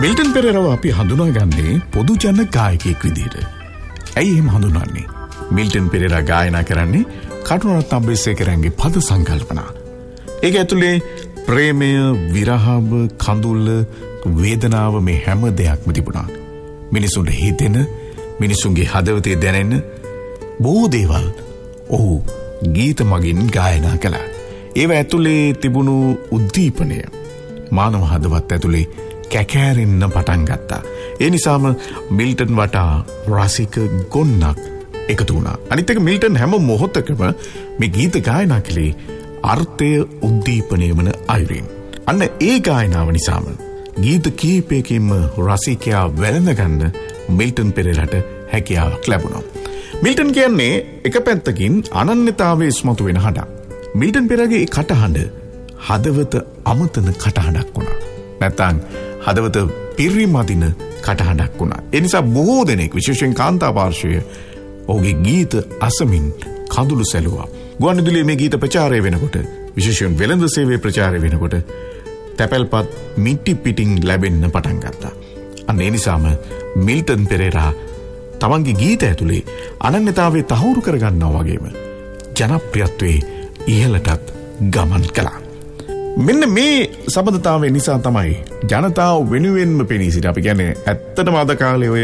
Milton පෙරේරාව අපි හඳුනාගන්නේ පොදු ජන ගායකයෙක් විදිහට. ඇයි එහෙම හඳුන්වන්නේ? මිල්ටන් පෙරේරා ගායනා කරන්නේ කටුනාරත්න අබේසේකරන්ගේ පද සංකල්පනා. ඒක ඇතුලේ ප්‍රේමය, විරහව, කඳුල, වේදනාව මේ හැම දෙයක්ම තිබුණා. මිනිසුන්ට හිතෙන, මිනිසුන්ගේ හදවතේ දැනෙන බොහෝ දේවල් ඔහු ගීත මගින් ගායනා කළා. ඒව ඇතුලේ තිබුණු උද්දීපනය මානව හදවත් ඇතුලේ කැකෑරෙන්න පටන් ගත්තා. ඒ නිසාම මිල්ටන් වටා රසික ගොන්නක් එකතු වුණා. අනිත් එක මිල්ටන් හැම මොහොතකම මේ ගීත ගායනා කළේ අර්ථය උද්දීපනය වන අයුරින්. අන්න ඒ ගායනාව නිසාම ගීත කීපයකින්ම රසිකයා වැළඳ ගන්න මිල්ටන් පෙරේරාට හැකියාවක් ලැබුණා. මිල්ටන් කියන්නේ එක පැත්තකින් අනන්‍යතාවයේ ඉස්මතු වෙන හඬක්. මිල්ටන් පෙරේරාගේ කටහඬ හදවත අමතන කටහඬක් වුණා. නැත්නම් හදවත පිරිමදින කටහඬක් වුණා. ඒ නිසා බොහෝ දෙනෙක් විශේෂයෙන් කාන්තා පාර්ශ්වය ඔහුගේ ගීත අසමින් කඳුළු සැලුවා. ගුවන්විදුලියේ මේ ගීත ප්‍රචාරය වෙනකොට, විශේෂයෙන් වෙළඳ සේවයේ ප්‍රචාරය වෙනකොට තැපැල්පත් මිටි පිටින් ලැබෙන්න පටන් ගත්තා. අන්න ඒ නිසාම මිල්ටන් පෙරේරා තමන්ගේ ගීත ඇතුලේ අනන්‍යතාවය තහවුරු කරගන්නවා වගේම ජනප්‍රියත්වයේ ඉහළටත් ගමන් කළා. මෙන්න මේ සබඳතාවය නිසා තමයි ජනතාව වෙනුවෙන්ම පෙනී සිට අපි කියන්නේ ඇත්තටම අද කාලේ ඔය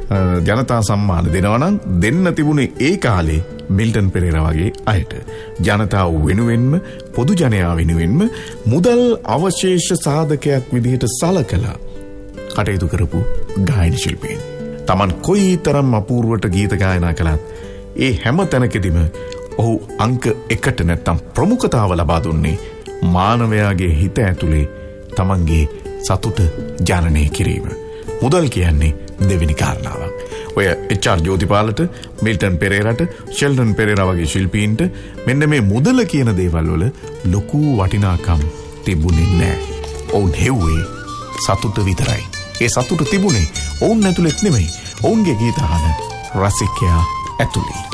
ජනතා සම්මාන දෙනවා නම් දෙන්න තිබුණේ ඒ කාලේ මිල්ටන් පෙරේරා වගේ අයට. ජනතාව වෙනුවෙන්ම, පොදු ජනයා වෙනුවෙන්ම මුදල් අවශේෂ සාධකයක් විදිහට සලකලා කටයුතු කරපු ගායන ශිල්පීන්. Taman කොයිතරම් අපූර්වට ගීත ගායනා කළත් ඒ හැම තැනකදීම ඔහු අංක 1ට නැත්තම් ප්‍රමුඛතාව ලබා දුන්නේ මානවයාගේ හිත ඇතුලේ තමන්ගේ සතුට ජනනය කිරීම. මුදල් කියන්නේ දෙවෙනි කාරණාවක්. ඔය එච්.ආර්. ජෝතිපාලට, මිල්ටන් පෙරේරාට, ෂෙල්ටන් පෙරේරා වගේ ශිල්පීන්ට මෙන්න මේ මුදල කියන දේවල් වල ලොකු වටිනාකම් තිබුණේ නැහැ. ඔවුන් හෙව්වේ සතුට විතරයි. ඒ සතුට තිබුණේ ඔවුන් ඇතුළෙත් නෙමෙයි, ඔවුන්ගේ ගීත අහන රසිකයා ඇතුළේ.